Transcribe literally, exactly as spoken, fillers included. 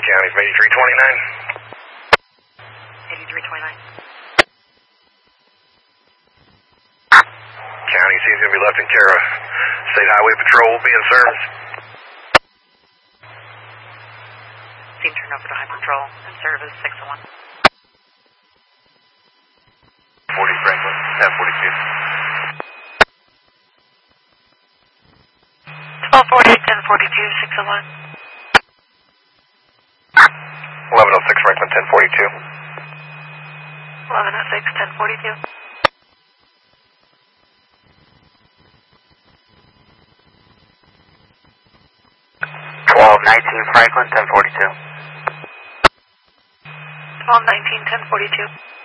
County from eighty-three twenty-nine. eighty-three twenty-nine. County C is going to be left in care of. State Highway Patrol will be in service. Team turn over to High Patrol in service six oh one. forty Franklin, ten forty-two. twelve forty, ten forty-two, six oh one. eleven oh six Franklin, ten forty-two. eleven oh six, ten forty-two. twelve nineteen Franklin, ten forty-two. twelve nineteen, ten forty-two.